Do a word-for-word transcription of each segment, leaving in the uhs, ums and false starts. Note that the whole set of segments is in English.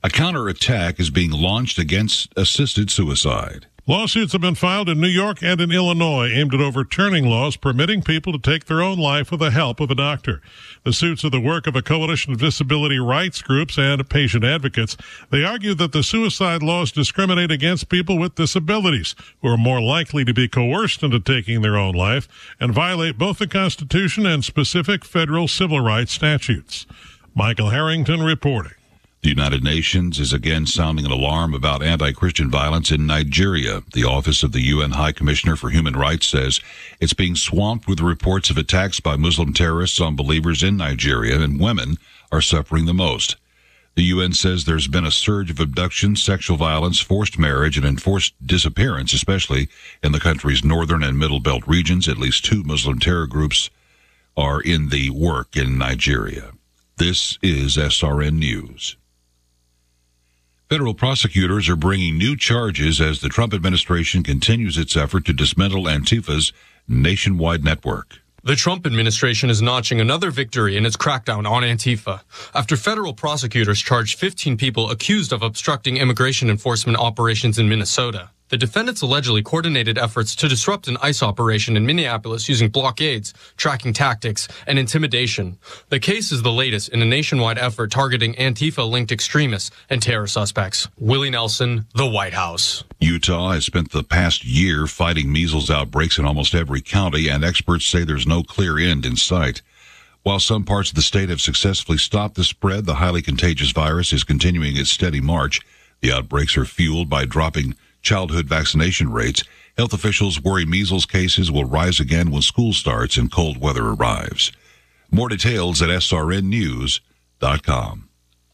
A counterattack is being launched against assisted suicide. Lawsuits have been filed in New York and in Illinois aimed at overturning laws permitting people to take their own life with the help of a doctor. The suits are the work of a coalition of disability rights groups and patient advocates. They argue that the suicide laws discriminate against people with disabilities who are more likely to be coerced into taking their own life and violate both the Constitution and specific federal civil rights statutes. Michael Harrington reporting. The United Nations is again sounding an alarm about anti-Christian violence in Nigeria. The Office of the U N High Commissioner for Human Rights says it's being swamped with reports of attacks by Muslim terrorists on believers in Nigeria, and women are suffering the most. The U N says there's been a surge of abductions, sexual violence, forced marriage, and enforced disappearance, especially in the country's northern and middle belt regions. At least two Muslim terror groups are in the work in Nigeria. This is S R N News. Federal prosecutors are bringing new charges as the Trump administration continues its effort to dismantle Antifa's nationwide network. The Trump administration is notching another victory in its crackdown on Antifa after federal prosecutors charged fifteen people accused of obstructing immigration enforcement operations in Minnesota. The defendants allegedly coordinated efforts to disrupt an ICE operation in Minneapolis using blockades, tracking tactics, and intimidation. The case is the latest in a nationwide effort targeting Antifa-linked extremists and terror suspects. Willie Nelson, The White House. Utah has spent the past year fighting measles outbreaks in almost every county, and experts say there's no clear end in sight. While some parts of the state have successfully stopped the spread, the highly contagious virus is continuing its steady march. The outbreaks are fueled by dropping childhood vaccination rates. Health officials worry measles cases will rise again when school starts and cold weather arrives. More details at S R N news dot com.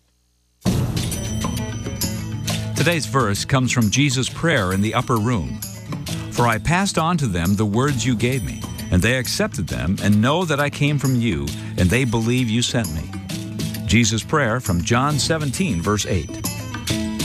Today's verse comes from Jesus' prayer in the upper room. For I passed on to them the words you gave me, and they accepted them, and know that I came from you, and they believe you sent me. Jesus' prayer from John seventeen, verse eight.